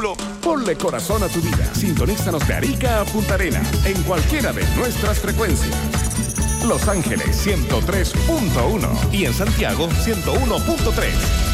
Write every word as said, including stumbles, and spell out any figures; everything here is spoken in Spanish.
Ponle corazón a tu vida. Sintonízanos de Arica a Punta Arenas en cualquiera de nuestras frecuencias. Los Ángeles ciento tres punto uno y en Santiago ciento uno punto tres.